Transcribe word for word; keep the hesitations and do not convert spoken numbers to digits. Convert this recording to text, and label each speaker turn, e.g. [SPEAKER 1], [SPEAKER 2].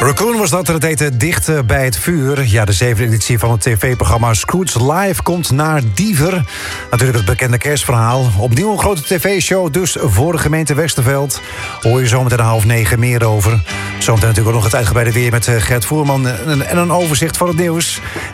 [SPEAKER 1] Raccoon was dat, het heette Dicht bij het vuur. Ja, de zevende editie van het tv-programma Scrooge Live komt naar Diever. Natuurlijk het bekende kerstverhaal. Opnieuw een grote tv-show, dus voor de gemeente Westerveld. Hoor je zometeen een half negen meer over. Zometeen natuurlijk ook nog het uitgebreide weer met Gert Voerman en een overzicht van het nieuws.